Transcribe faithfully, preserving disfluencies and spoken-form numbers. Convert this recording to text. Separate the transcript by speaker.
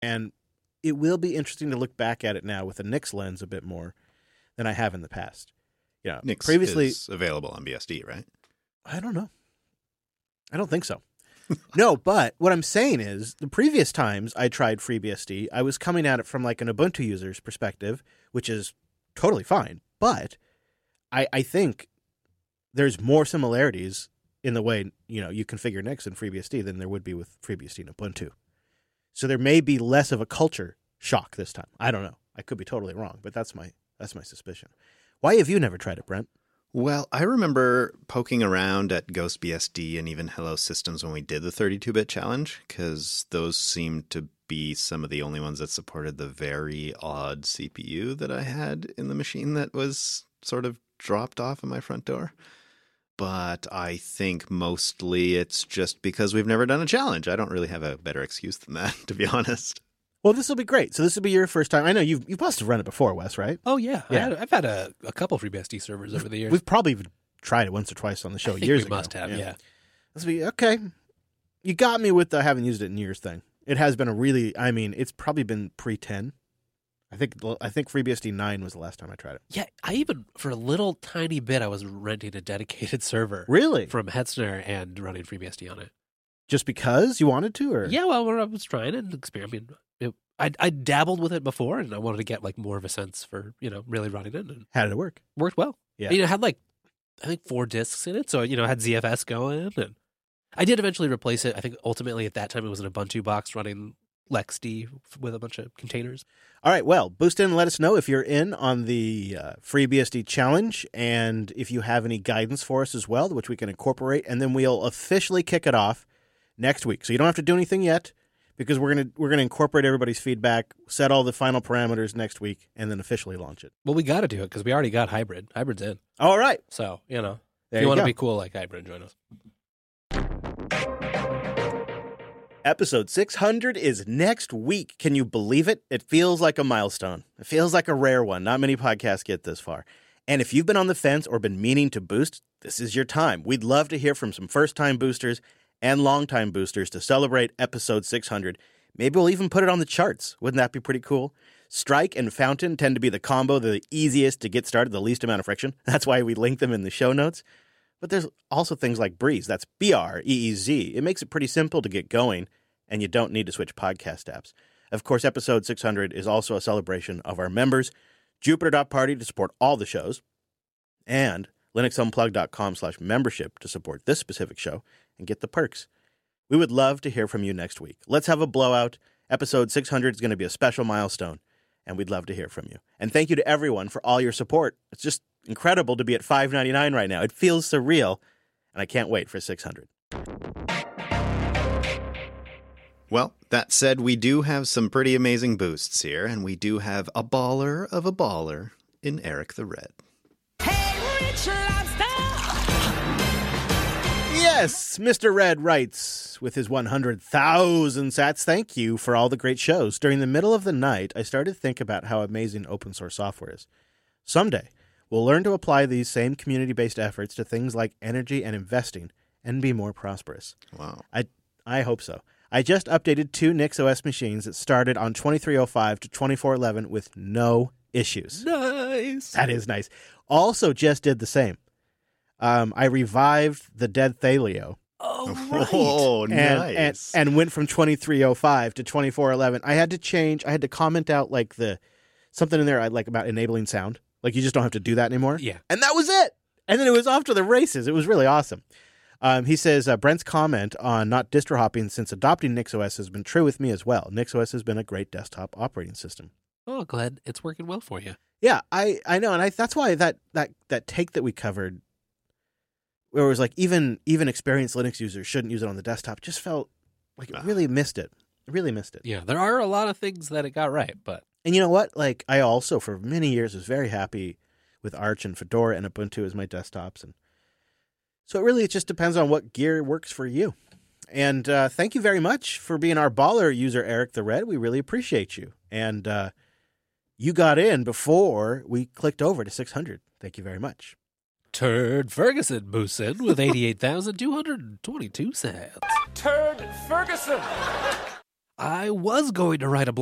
Speaker 1: And it will be interesting to look back at it now with a Nix lens a bit more than I have in the past. You know,
Speaker 2: Nix
Speaker 1: previously
Speaker 2: is available on B S D, right?
Speaker 1: I don't know. I don't think so. No, but what I'm saying is the previous times I tried FreeBSD, I was coming at it from like an Ubuntu user's perspective, which is totally fine. But I, I think there's more similarities in the way, you know, you configure Nix in FreeBSD than there would be with FreeBSD and Ubuntu. So there may be less of a culture shock this time. I don't know. I could be totally wrong, but that's my that's my suspicion. Why have you never tried it, Brent?
Speaker 2: Well, I remember poking around at GhostBSD and even Hello Systems when we did the thirty-two bit challenge, because those seemed to be some of the only ones that supported the very odd C P U that I had in the machine that was sort of dropped off in my front door. But I think mostly it's just because we've never done a challenge. I don't really have a better excuse than that, to be honest.
Speaker 1: Well, this will be great. So this will be your first time. I know you've you must have run it before, Wes, right?
Speaker 3: Oh, yeah.
Speaker 1: Yeah.
Speaker 3: I had, I've had a, a couple FreeBSD servers over the years.
Speaker 1: We've probably even tried it once or twice on the show
Speaker 3: I think
Speaker 1: years
Speaker 3: we
Speaker 1: ago.
Speaker 3: must have, yeah.
Speaker 1: This will be, okay. You got me with the haven't used it in years thing. It has been a really, I mean, it's probably been pre ten. I think I think FreeBSD nine was the last time I tried it.
Speaker 3: Yeah, I even, for a little tiny bit, I was renting a dedicated server.
Speaker 1: Really?
Speaker 3: From Hetzner and running FreeBSD on it.
Speaker 1: Just because you wanted to? Or
Speaker 3: Yeah, well, I was trying and experimenting. It, I I dabbled with it before, and I wanted to get like more of a sense for, you know, really running it. And
Speaker 1: how did it work?
Speaker 3: worked well.
Speaker 1: Yeah.
Speaker 3: You know, it had like, I think four disks in it. So, you know, it had Z F S going. And I did eventually replace it. I think ultimately at that time it was an Ubuntu box running LexD with a bunch of containers.
Speaker 1: All right, well, boost in and let us know if you're in on the uh, FreeBSD challenge and if you have any guidance for us as well, which we can incorporate, and then we'll officially kick it off next week. So you don't have to do anything yet because we're going to we're gonna incorporate everybody's feedback, set all the final parameters next week, and then officially launch it.
Speaker 3: Well, we got to do it because we already got Hybrid. Hybrid's in.
Speaker 1: All right.
Speaker 3: So, you know,
Speaker 1: There
Speaker 3: if you,
Speaker 1: you
Speaker 3: want to
Speaker 1: go.
Speaker 3: be cool like Hybrid, join us.
Speaker 1: Episode six hundred is next week. Can you believe it? It feels like a milestone. It feels like a rare one. Not many podcasts get this far. And if you've been on the fence or been meaning to boost, this is your time. We'd love to hear from some first-time boosters and long-time boosters to celebrate episode six hundred. Maybe we'll even put it on the charts. Wouldn't that be pretty cool? Strike and Fountain tend to be the combo, the easiest to get started, the least amount of friction. That's why we link them in the show notes. But there's also things like Breeze. That's B R E E Z. It makes it pretty simple to get going, and you don't need to switch podcast apps. Of course, episode six hundred is also a celebration of our members, Jupiter dot Party to support all the shows, and linuxunplug.com slash membership to support this specific show and get the perks. We would love to hear from you next week. Let's have a blowout. Episode six hundred is going to be a special milestone, and we'd love to hear from you. And thank you to everyone for all your support. It's just incredible to be at five ninety-nine right now. It feels surreal, and I can't wait for six hundred.
Speaker 2: Well, that said, we do have some pretty amazing boosts here, and we do have a baller of a baller in Eric the Red.
Speaker 4: Hey, Rich Lobster!
Speaker 1: Yes, Mister Red writes with his one hundred thousand sats. Thank you for all the great shows. During the middle of the night, I started to think about how amazing open source software is. Someday, we'll learn to apply these same community-based efforts to things like energy and investing and be more prosperous.
Speaker 2: Wow.
Speaker 1: I I hope so. I just updated two NixOS machines that started on twenty-three oh five to twenty-four eleven with no issues.
Speaker 3: Nice.
Speaker 1: That is nice. Also just did the same. Um, I revived the dead Thalio.
Speaker 3: Oh, right.
Speaker 2: Oh,
Speaker 1: and,
Speaker 2: nice.
Speaker 1: and and went from twenty-three oh five to twenty-four eleven. I had to change. I had to comment out like the something in there I like about enabling sound. Like you just don't have to do that anymore.
Speaker 3: Yeah.
Speaker 1: And that was it. And then it was off to the races. It was really awesome. Um, he says, uh, Brent's comment on not distro hopping since adopting NixOS has been true with me as well. NixOS has been a great desktop operating system.
Speaker 3: Oh, glad it's working well for you.
Speaker 1: Yeah, I, I know. And I that's why that, that, that take that we covered where it was like even even experienced Linux users shouldn't use it on the desktop just felt like it really missed it. It really missed it.
Speaker 3: Yeah, there are a lot of things that it got right, but...
Speaker 1: And you know what? Like I also, for many years, was very happy with Arch and Fedora and Ubuntu as my desktops. And so it really it just depends on what gear works for you. And uh, thank you very much for being our baller user, Eric the Red. We really appreciate you. And uh, you got in before we clicked over to six hundred. Thank you very much.
Speaker 3: Turd Ferguson boosts in with eighty-eight thousand two hundred twenty-two sats.
Speaker 4: Turd Ferguson!
Speaker 3: I was going to write a